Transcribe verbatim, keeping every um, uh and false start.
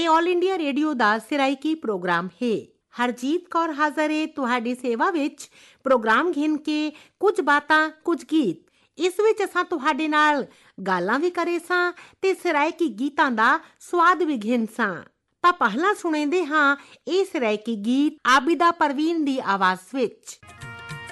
ਇਹ all India radio ਦਾ ਸਿਰਾਇਕੀ programme ਹੈ। ਹਰਜੀਤ ਕੌਰ ਹਾਜ਼ਰ ਹੈ ਤੁਹਾਡੀ ਸੇਵਾ ਵਿੱਚ ਪ੍ਰੋਗਰਾਮ ਘਿਣ ਕੇ ਕੁਝ ਬਾਤਾਂ ਕੁਝ ਗੀਤ। ਇਸ ਵਿੱਚ ਅਸਾਂ ਤੁਹਾਡੇ ਨਾਲ ਗਾਲਾਂ ਵੀ ਕਰੇ ਸਾਂ ਤੇ ਸਿਰਾਇਕੀ ਗੀਤਾਂ ਦਾ ਸਵਾਦ ਵੀ ਘਿਣ ਸਾਂ। ਤਾਂ ਪਹਿਲਾਂ ਸੁਣੇਂਦੇ ਹਾਂ ਇਹ ਸਿਰਾਇਕੀ ਗੀਤ ਆਬਿਦਾ ਪਰਵੀਨ ਦੀ ਆਵਾਜ਼ ਵਿੱਚ।